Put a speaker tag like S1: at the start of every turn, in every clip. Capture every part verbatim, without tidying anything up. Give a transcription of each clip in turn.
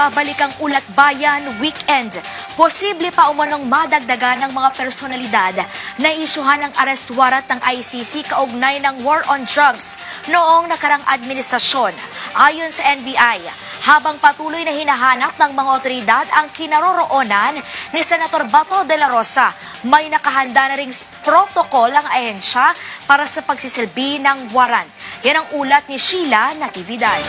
S1: Babalik ang Ulat Bayan Weekend. Posible pa umanong madagdagan ng mga personalidad na isyuhan ng arrest warrant ng I C C kaugnay ng war on drugs noong nakarang administrasyon. Ayon sa N B I, habang patuloy na hinahanap ng mga otoridad ang kinaroroonan ni Senator Bato de la Rosa, may nakahanda na ring protocol ang ahensya para sa pagsisilbi ng warrant. Yan ang ulat ni Sheila Natividad.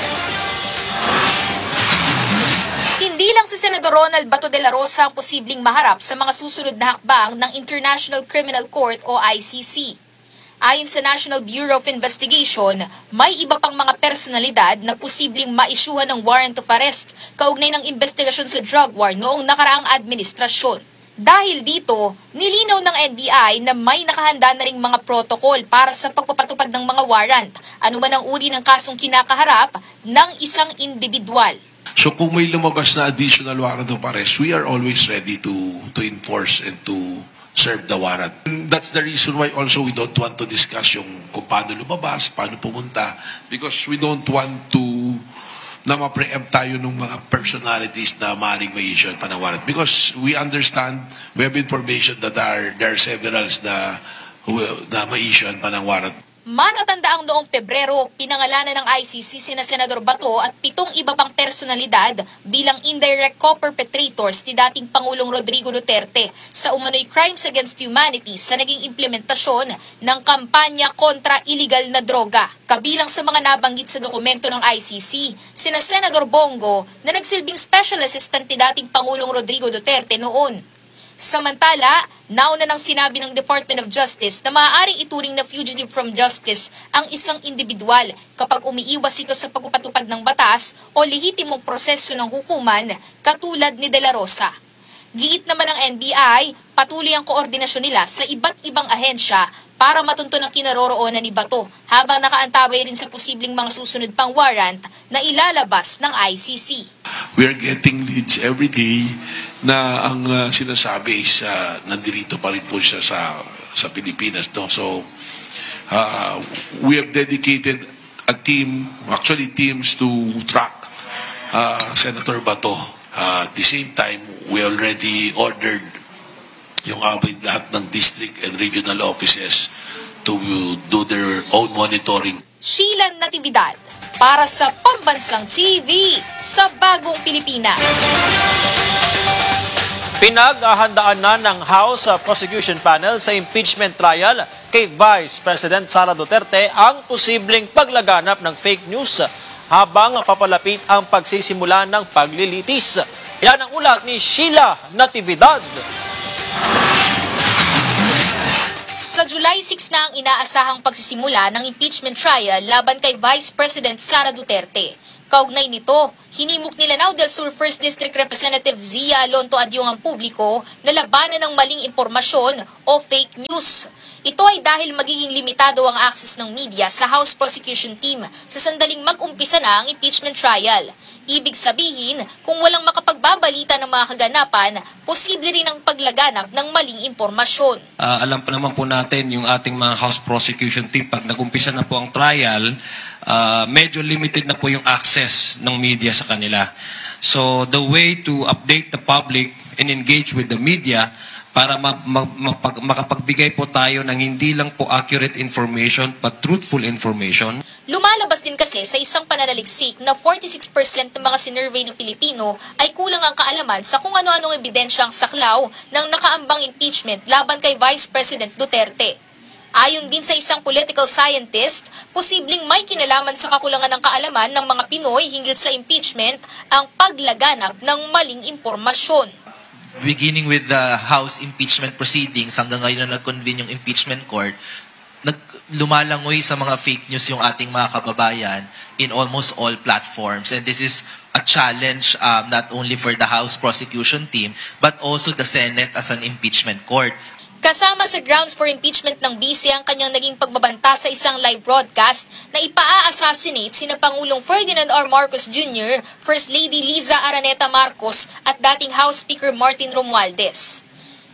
S2: Hindi lang si Senador Ronald Bato de la Rosa ang posibleng maharap sa mga susunod na hakbang ng International Criminal Court o I C C. Ayon sa National Bureau of Investigation, may iba pang mga personalidad na posibleng maisyuhan ng warrant of arrest kaugnay ng investigasyon sa drug war noong nakaraang administrasyon. Dahil dito, nilinaw ng N B I na may nakahanda na ring mga protocol para sa pagpapatupad ng mga warrant, anuman ang uri ng kasong kinakaharap ng isang individual.
S3: So kung may lumabas na additional warrant of arrest, we are always ready to to enforce and to serve the warrant. And that's the reason why also we don't want to discuss yung kung paano lumabas, paano pumunta, because we don't want to na ma-preempt tayo ng mga personalities na maaaring may issue pa ng warrant. Because we understand, we have information that are, there are severals na, na may issue pa ng warrant.
S2: Manatandaang noong Pebrero, pinangalanan ng I C C sina Senador Bato at pitong iba pang personalidad bilang indirect co-perpetrators ni dating Pangulong Rodrigo Duterte sa umano'y crimes against humanity sa naging implementasyon ng kampanya kontra iligal na droga. Kabilang sa mga nabanggit sa dokumento ng I C C, sina Senador Bongo na nagsilbing special assistant ni dating Pangulong Rodrigo Duterte noon. Samantala, nauna nang sinabi ng Department of Justice na maaaring ituring na fugitive from justice ang isang individual kapag umiiwas ito sa pagpapatupad ng batas o lehitimong proseso ng hukuman katulad ni De La Rosa. Giit naman ng N B I, patuloy ang koordinasyon nila sa iba't ibang ahensya para matunto ng kinaroroonan ni Bato habang nakaantabay rin sa posibleng mga susunod pang warrant na ilalabas ng I C C.
S3: We are getting leads every day na ang uh, sinasabi is uh, nandito pa rin po siya sa, sa Pilipinas. No? So, uh, we have dedicated a team, actually teams to track uh, Senator Bato. Uh, at the same time, we already ordered yung abay lahat ng district and regional offices to do their own monitoring.
S2: Sheila Natividad, para sa Pambansang T V sa Bagong Pilipinas.
S4: Pinaghahandaan na ng House Prosecution Panel sa impeachment trial kay Vice President Sara Duterte ang posibleng paglaganap ng fake news habang papalapit ang pagsisimula ng paglilitis. Yan ang ulat ni Sheila Natividad.
S2: Sa July six na ang inaasahang pagsisimula ng impeachment trial laban kay Vice President Sara Duterte. Kaugnay nito, hinimok ni Lanao del Sur first District Representative Zia Alonto Adyong ang publiko na labanan ng maling impormasyon o fake news. Ito ay dahil magiging limitado ang access ng media sa House Prosecution Team sa sandaling mag-umpisa na ang impeachment trial. Ibig sabihin, kung walang makapagbabalita ng mga kaganapan, posible rin ang paglaganap ng maling impormasyon.
S5: Uh, alam pa naman po natin yung ating mga House Prosecution Team, pag nag-umpisa na po ang trial, uh, medyo limited na po yung access ng media sa kanila. So the way to update the public and engage with the media para ma ma mapag makapagbigay po tayo ng hindi lang po accurate information but truthful information.
S2: Lumalabas din kasi sa isang pananaliksik na forty-six percent ng mga sinurvey ng Pilipino ay kulang ang kaalaman sa kung ano-anong ebidensyang saklaw ng nakaambang impeachment laban kay Vice President Duterte. Ayon din sa isang political scientist, posibleng may kinalaman sa kakulangan ng kaalaman ng mga Pinoy hinggil sa impeachment ang paglaganap ng maling impormasyon.
S6: Beginning with the House impeachment proceedings hanggang ngayon na nag-convene yung impeachment court, nag lumalangoy sa mga fake news yung ating mga kababayan in almost all platforms. And this is a challenge um, not only for the House prosecution team but also the Senate as an impeachment court.
S2: Kasama sa grounds for impeachment ng B C ang kanyang naging pagbabanta sa isang live broadcast na ipaa-assassinate sina Pangulong Ferdinand R. Marcos Junior, First Lady Liza Araneta Marcos at dating House Speaker Martin Romualdez.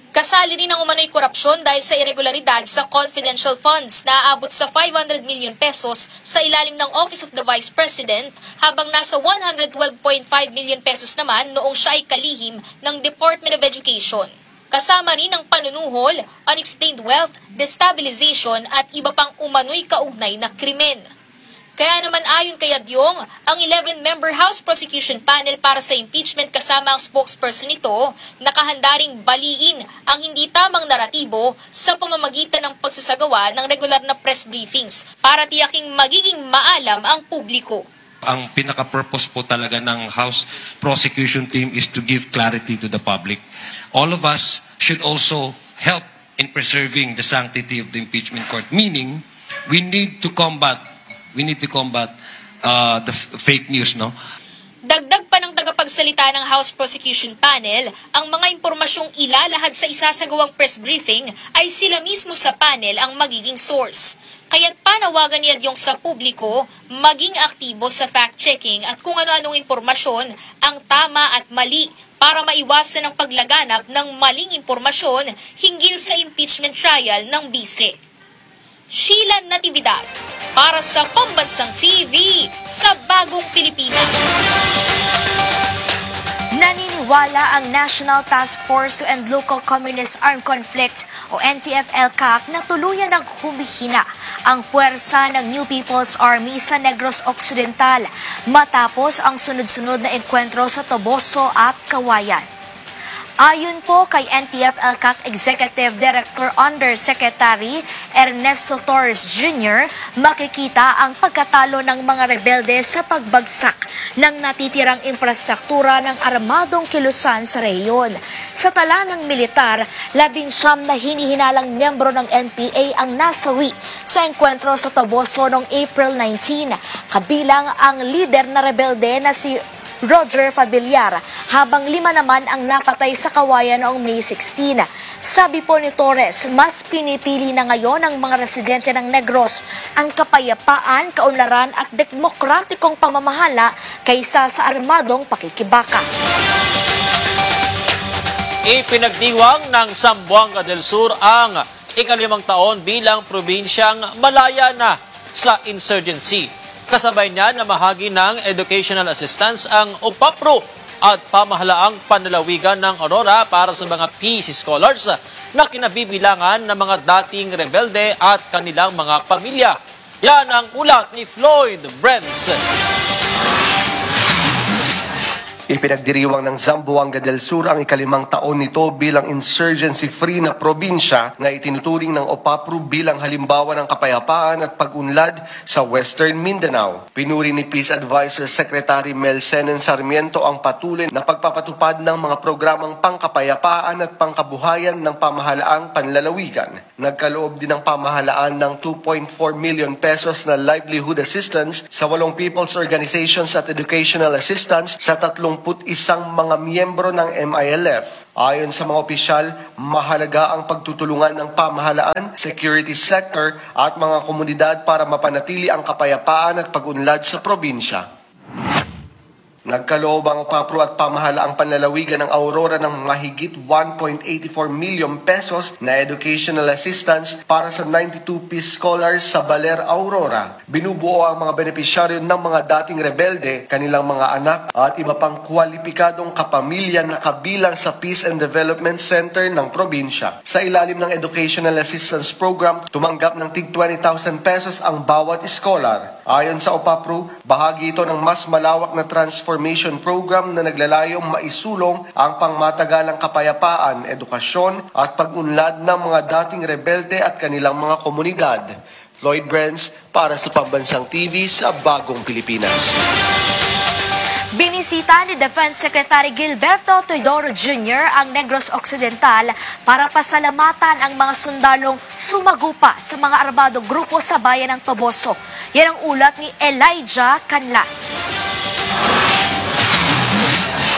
S2: Kasali rin ang umano'y korupsyon dahil sa irregularidad sa confidential funds na aabot sa five hundred million pesos sa ilalim ng Office of the Vice President habang nasa one hundred twelve point five million pesos naman noong siya ay kalihim ng Department of Education. Kasama rin ang panunuhol, unexplained wealth, destabilization at iba pang umano'y kaugnay na krimen. Kaya naman ayon kay Adyong, ang eleven-member House Prosecution Panel para sa impeachment kasama ang spokesperson nito, nakahanda ring baliin ang hindi tamang naratibo sa pamamagitan ng pagsasagawa ng regular na press briefings para tiyaking magiging maalam ang publiko.
S5: Ang pinaka-purpose po talaga ng House Prosecution Team is to give clarity to the public. All of us should also help in preserving the sanctity of the impeachment court, meaning we need to combat We need to combat uh, the f- fake news, no?
S2: Dagdag pa ng tagapagsalita ng House Prosecution Panel, ang mga impormasyong ilalahad sa isasagawang press briefing ay sila mismo sa panel ang magiging source. Kaya't panawagan niya yung sa publiko maging aktibo sa fact-checking at kung ano-anong impormasyon ang tama at mali para maiwasan ang paglaganap ng maling impormasyon hinggil sa impeachment trial ng bise. Sheila Natividad, para sa Pambansang T V sa Bagong Pilipinas.
S1: Naniniwala ang National Task Force to End Local Communist Armed Conflict o N T F L C A C na tuluyan ng humihina ang puwersa ng New People's Army sa Negros Occidental matapos ang sunod-sunod na enkwentro sa Toboso at Kawayan. Ayon po kay N T F L C A C Executive Director Undersecretary Ernesto Torres Junior, makikita ang pagkatalo ng mga rebelde sa pagbagsak ng natitirang infrastruktura ng armadong kilusan sa rehiyon. Sa tala ng militar, labing siyam na hinihinalang miyembro ng N P A ang nasawi sa enkwentro sa Toboso noong April nineteenth, kabilang ang lider na rebelde na si Roger Pabiliar, habang lima naman ang napatay sa Kawayan noong May sixteenth. Sabi po ni Torres, mas pinipili na ngayon ng mga residente ng Negros ang kapayapaan, kaunlaran at demokratikong pamamahala kaysa sa armadong pakikibaka.
S4: Ipinagdiwang ng Zamboanga del Sur ang ikalimang taon bilang probinsyang malaya na sa insurgency. Kasabay niya na mahagi ng educational assistance ang UPAPRO at pamahalaang panlalawigan ng Aurora para sa mga peace scholars na kinabibilangan ng mga dating rebelde at kanilang mga pamilya. Yan ang ulat ni Floyd Brents.
S7: Ipinagdiriwang ng Zamboanga del Sur ang ikalimang taon nito bilang insurgency-free na probinsya na itinuturing ng UPAPRO bilang halimbawa ng kapayapaan at pag-unlad sa Western Mindanao. Pinuri ni Peace Advisor Secretary Mel Senen Sarmiento ang patuloy na pagpapatupad ng mga programang pangkapayapaan at pangkabuhayan ng pamahalaang panlalawigan. Nagkaloob din ng pamahalaan ng two point four million pesos na livelihood assistance sa walong people's organizations at educational assistance sa tatlong isang mga miyembro ng M I L F. Ayon sa mga opisyal, mahalaga ang pagtutulungan ng pamahalaan, security sector at mga komunidad para mapanatili ang kapayapaan at pag-unlad sa probinsya. Nagkaloob ang UPAPRO at pamahalaang panlalawigan ng Aurora ng mahigit one point eight four million pesos na educational assistance para sa ninety-two peace scholars sa Baler, Aurora. Binubuo ang mga benepisyaryo ng mga dating rebelde, kanilang mga anak at iba pang kwalipikadong kapamilya na kabilang sa Peace and Development Center ng probinsya. Sa ilalim ng Educational Assistance Program, tumanggap ng tig twenty thousand pesos ang bawat scholar. Ayon sa UPAPRO, bahagi ito ng mas malawak na transformation program na naglalayong maisulong ang pangmatagalang kapayapaan, edukasyon at pag-unlad ng mga dating rebelde at kanilang mga komunidad. Floyd Brents para sa Pambansang T V sa Bagong Pilipinas.
S1: Binisita ni Defense Secretary Gilberto Teodoro Junior ang Negros Occidental para pasalamatan ang mga sundalong sumagupa sa mga armadong grupo sa bayan ng Toboso. Yan ang ulat ni Elijah Canlas.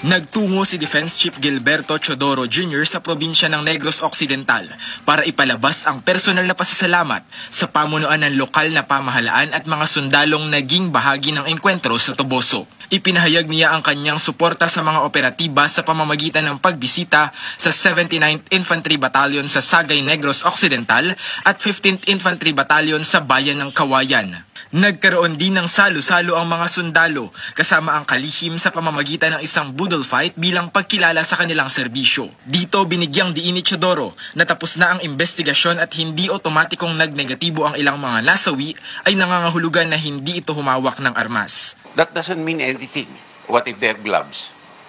S8: Nagtungo si Defense Chief Gilberto Chodoro Junior sa probinsya ng Negros Occidental para ipalabas ang personal na pasasalamat sa pamunuan ng lokal na pamahalaan at mga sundalong naging bahagi ng engkwentro sa Toboso. Ipinahayag niya ang kanyang suporta sa mga operatiba sa pamamagitan ng pagbisita sa seventy-ninth Infantry Battalion sa Sagay Negros Occidental at fifteenth Infantry Battalion sa bayan ng Kawayan. Nagkaroon din ng salo-salo ang mga sundalo kasama ang kalihim sa pamamagitan ng isang budol fight bilang pagkilala sa kanilang serbisyo. Dito binigyang diin ni Chodoro na tapos na ang investigasyon at hindi otomatikong nagnegatibo ang ilang mga nasawi ay nangangahulugan na hindi ito humawak ng armas.
S9: That doesn't mean anything. What if they have gloves?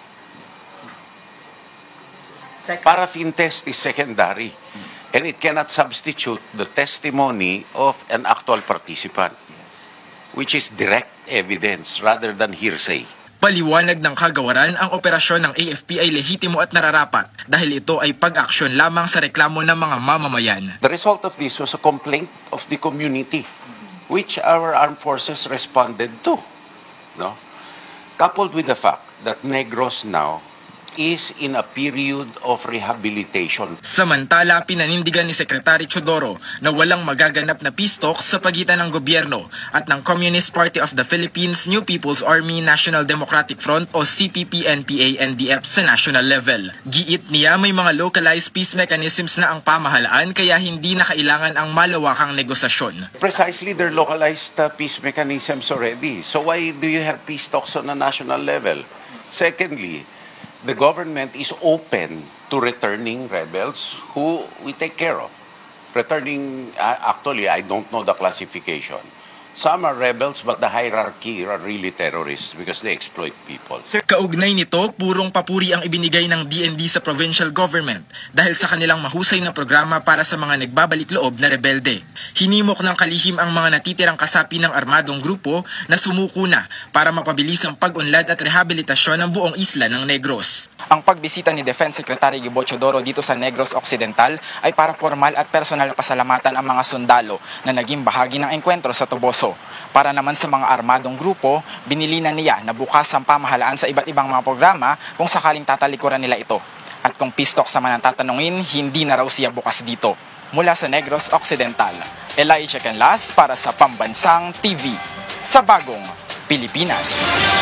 S9: Paraffin test is secondary and it cannot substitute the testimony of an actual participant, which is direct evidence rather than hearsay.
S8: Paliwanag ng kagawaran, ang operasyon ng A F P ay lehitimo at nararapat dahil ito ay pag-aksyon lamang sa reklamo ng mga mamamayan.
S9: The result of this was a complaint of the community, which our armed forces responded to. No? Coupled with the fact that Negros now is in a period of rehabilitation.
S8: Samantala, pinanindigan ni Secretary Chodoro na walang magaganap na peace talks sa pagitan ng gobyerno at ng Communist Party of the Philippines, New People's Army, National Democratic Front o C P P N P A N D F sa national level. Giit niya may mga localized peace mechanisms na ang pamahalaan kaya hindi na kailangan ang malawakang negosasyon.
S9: Precisely, there are localized uh, peace mechanisms already. So why do you have peace talks on a national level? Secondly, the government is open to returning rebels who we take care of. Returning, uh, actually, I don't know the classification. Some are rebels, but the hierarchy are really terrorists because they exploit people.
S8: Kaugnay nito, purong papuri ang ibinigay ng D N D sa provincial government dahil sa kanilang mahusay na programa para sa mga nagbabalik loob na rebelde. Hinimok ng kalihim ang mga natitirang kasapi ng armadong grupo na sumuko na para mapabilis ang pag-unlad at rehabilitasyon ng buong isla ng Negros.
S10: Ang pagbisita ni Defense Secretary Gibo Chodoro dito sa Negros Occidental ay para formal at personal na pasalamatan ang mga sundalo na naging bahagi ng engkwentro sa Toboso. Para naman sa mga armadong grupo, binili na niya na bukas ang pamahalaan sa iba't ibang mga programa kung sakaling tatalikuran nila ito. At kung peace talks naman ang tatanungin, hindi na raw siya bukas dito. Mula sa Negros Occidental, Elijah Canlas para sa Pambansang T V sa Bagong Pilipinas.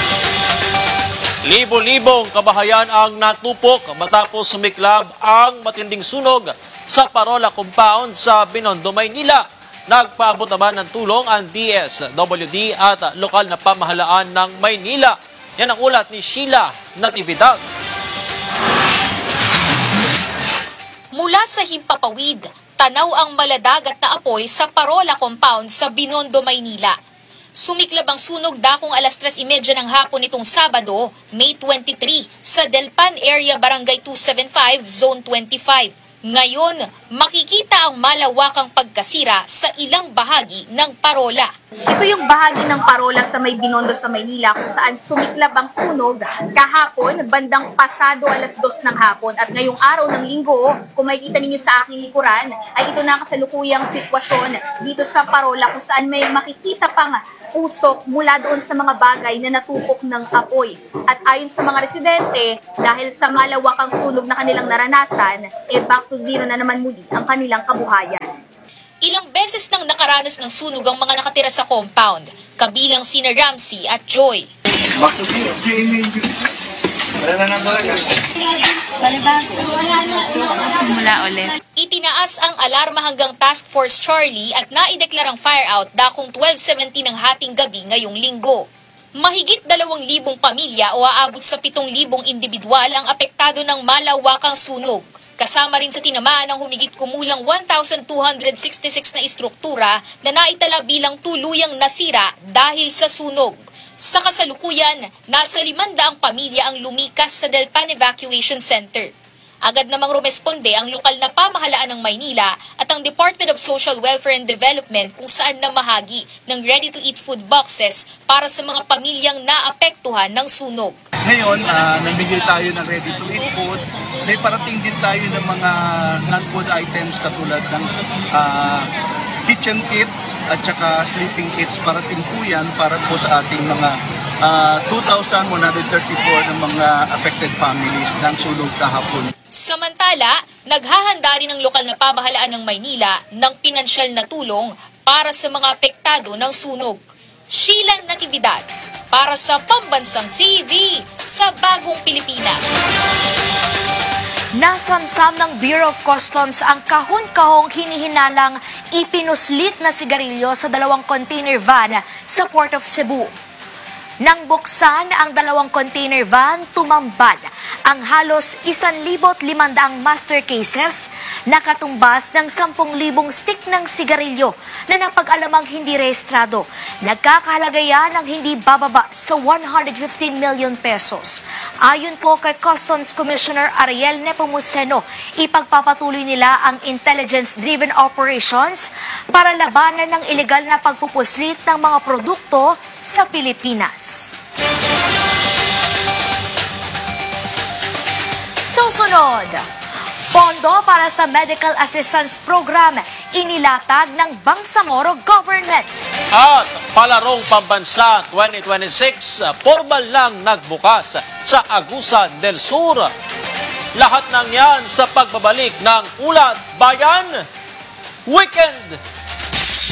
S4: Libo-libong kabahayan ang natupok matapos sumiklab ang matinding sunog sa Parola Compound sa Binondo, Maynila. Nagpaabot naman ng tulong ang D S W D at lokal na pamahalaan ng Maynila. Yan ang ulat ni Sheila Natividad.
S2: Mula sa Himpapawid, tanaw ang maladagat na apoy sa Parola Compound sa Binondo, Maynila. Sumiklab ang sunog dakong alas tres trenta ng hapon nitong Sabado, May twenty-three, sa Delpan Area Barangay two seventy-five, Zone twenty-five. Ngayon, makikita ang malawakang pagkasira sa ilang bahagi ng Parola.
S11: Ito yung bahagi ng Parola sa may Binondo sa Maynila kung saan sumiklab ang sunog kahapon bandang pasado alas dos ng hapon. At ngayong araw ng linggo, kung makikita ninyo sa aking likuran, ay ito na kasalukuyang sitwasyon dito sa Parola kung saan may makikita pang usok mula doon sa mga bagay na natupok ng apoy. At ayon sa mga residente, dahil sa malawakang sunog na kanilang naranasan, eh back to zero na naman muli ang kanilang kabuhayan.
S2: Ilang beses nang nakaranas ng sunog ang mga nakatira sa compound, kabilang sina Ramsey at Joy. Itinaas ang alarma hanggang Task Force Charlie at naideklarang fire out dakong twelve seventeen ng hating gabi ngayong linggo. Mahigit dalawang libong pamilya o aabot sa pitong libong individual ang apektado ng malawakang sunog. Kasama rin sa tinamaan ang humigit kumulang one thousand two hundred sixty-six na istruktura na naitala bilang tuluyang nasira dahil sa sunog. Sa kasalukuyan, nasa limandaang pamilya ang lumikas sa Delpan Evacuation Center. Agad namang rumesponde ang lokal na pamahalaan ng Maynila at ang Department of Social Welfare and Development kung saan namahagi ng ready-to-eat food boxes para sa mga pamilyang naapektuhan ng sunog.
S12: Ngayon, uh, namigay tayo ng ready-to-eat food. May parating din tayo ng mga non-food items katulad ng uh, kitchen kit at saka sleeping kits. Parating po yan para po sa ating mga uh, two thousand one hundred thirty-four ng mga affected families ng sunog kahapon.
S2: Samantala, naghahanda rin ang lokal na pamahalaan ng Maynila ng pinansyal na tulong para sa mga apektado ng sunog. Sheila Natividad, para sa Pambansang T V sa Bagong Pilipinas.
S1: Nasamsam ng Bureau of Customs ang kahon-kahong hinihinalang ipinuslit na sigarilyo sa dalawang container van sa Port of Cebu. Nang buksan ang dalawang container van, tumambad ang halos one thousand five hundred master cases na katumbas ng ten thousand stick ng sigarilyo na napag-alamang hindi rehistrado. Nagkakahalaga yan ng hindi bababa sa one hundred fifteen million pesos. Ayon po kay Customs Commissioner Ariel Nepomuceno, ipagpapatuloy nila ang intelligence-driven operations para labanan ng ilegal na pagpupuslit ng mga produkto sa Pilipinas. Susunod, pondo para sa Medical Assistance Program inilatag ng Bangsamoro Government.
S4: At palarong pambansa twenty twenty-six, formal lang nagbukas sa Agusan del Sur. Lahat ng yan sa pagbabalik ng Ulat Bayan Weekend.